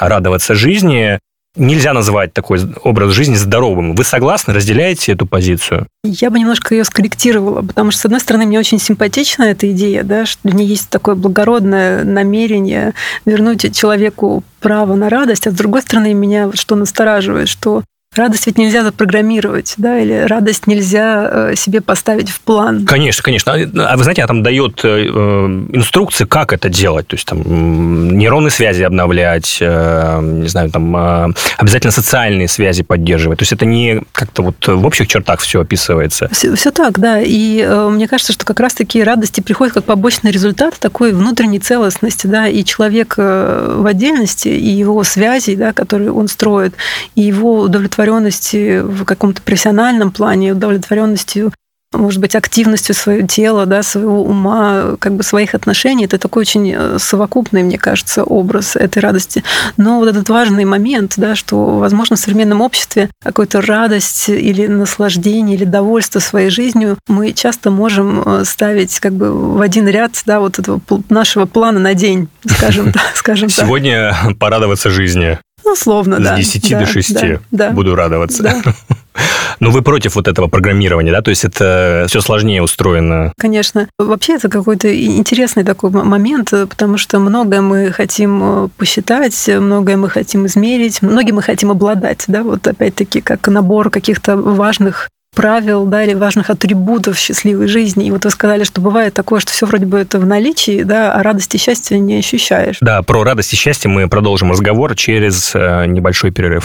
радоваться жизни. Нельзя назвать такой образ жизни здоровым. Вы согласны, разделяете эту позицию? Я бы немножко ее скорректировала, потому что, с одной стороны, мне очень симпатична эта идея, да, что в ней есть такое благородное намерение вернуть человеку право на радость, а с другой стороны, меня что настораживает, что радость ведь нельзя запрограммировать, да, или радость нельзя себе поставить в план. Конечно, конечно. А вы знаете, она там дает инструкции, как это делать. То есть там нейронные связи обновлять, не знаю, там обязательно социальные связи поддерживать. То есть это не как-то вот в общих чертах все описывается. Все так, да. И мне кажется, что как раз-таки радости приходят как побочный результат такой внутренней целостности, да, и человек в отдельности, и его связи, да, которые он строит, и его удовлетворенности в каком-то профессиональном плане, удовлетворенностью, может быть, активностью своего тела, да, своего ума, как бы своих отношений. Это такой очень совокупный, мне кажется, образ этой радости. Но вот этот важный момент, да, что, возможно, в современном обществе какую-то радость или наслаждение, или довольство своей жизнью мы часто можем ставить как бы в один ряд, да, вот этого нашего плана на день, скажем так. Сегодня порадоваться жизни. Условно, да. С 10 до 6 буду радоваться. Да. Но вы против вот этого программирования, да? То есть это все сложнее устроено? Конечно. Вообще это какой-то интересный такой момент, потому что многое мы хотим посчитать, многое мы хотим измерить, многим мы хотим обладать, да? Вот опять-таки как набор каких-то важных правил, да, или важных атрибутов счастливой жизни. И вот вы сказали, что бывает такое, что все вроде бы это в наличии, да, а радости и счастья не ощущаешь. Да, про радость и счастье мы продолжим разговор через небольшой перерыв.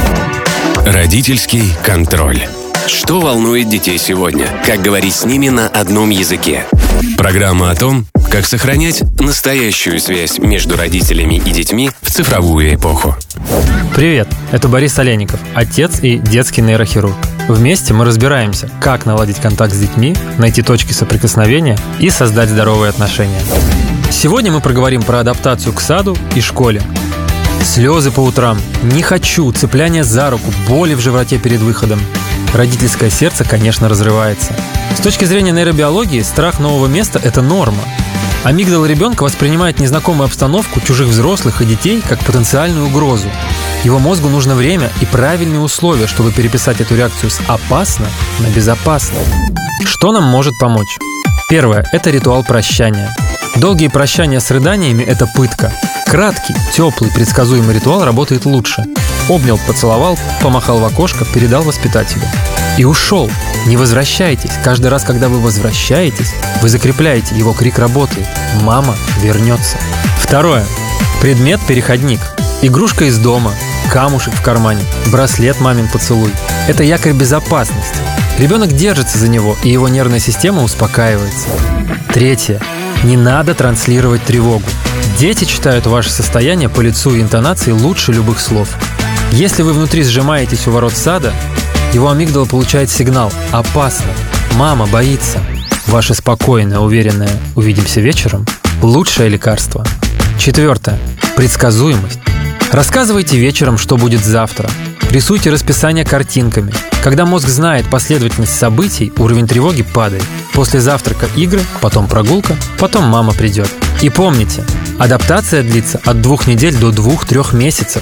Родительский контроль. Что волнует детей сегодня? Как говорить с ними на одном языке? Программа о том, как сохранять настоящую связь между родителями и детьми в цифровую эпоху. Привет, это Борис Олейников, отец и детский нейрохирург. Вместе мы разбираемся, как наладить контакт с детьми, найти точки соприкосновения и создать здоровые отношения. Сегодня мы проговорим про адаптацию к саду и школе. Слезы по утрам, не хочу, цепляние за руку, боли в животе перед выходом. Родительское сердце, конечно, разрывается. С точки зрения нейробиологии, страх нового места – это норма. Амигдала ребенка воспринимает незнакомую обстановку, чужих взрослых и детей как потенциальную угрозу. Его мозгу нужно время и правильные условия, чтобы переписать эту реакцию с «опасно» на «безопасно». Что нам может помочь? Первое – это ритуал прощания. Долгие прощания с рыданиями – это пытка. Краткий, теплый, предсказуемый ритуал работает лучше. Обнял, поцеловал, помахал в окошко, передал воспитателю. И ушел. Не возвращайтесь. Каждый раз, когда вы возвращаетесь, вы закрепляете, его крик работает. Мама вернется. Второе. Предмет-переходник. Игрушка из дома, камушек в кармане, браслет мамин поцелуй. Это якорь безопасности. Ребенок держится за него, и его нервная система успокаивается. Третье. Не надо транслировать тревогу. Дети читают ваше состояние по лицу и интонации лучше любых слов. Если вы внутри сжимаетесь у ворот сада, его амигдала получает сигнал «опасно», «мама боится». Ваше спокойное, уверенное «увидимся вечером» – лучшее лекарство. Четвертое. Предсказуемость. Рассказывайте вечером, что будет завтра. Рисуйте расписание картинками. Когда мозг знает последовательность событий, уровень тревоги падает. После завтрака игры, потом прогулка, потом мама придет. И помните, адаптация длится от 2 недель до 2-3 месяцев.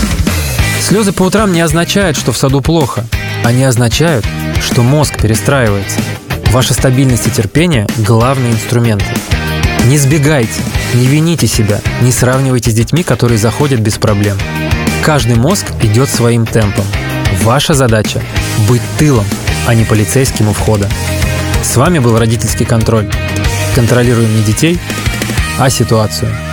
Слезы по утрам не означают, что в саду плохо. Они означают, что мозг перестраивается. Ваша стабильность и терпение – главные инструменты. Не сбегайте, не вините себя, не сравнивайте с детьми, которые заходят без проблем. Каждый мозг идет своим темпом. Ваша задача – быть тылом, а не полицейским у входа. С вами был родительский контроль. Контролируем не детей, а ситуацию.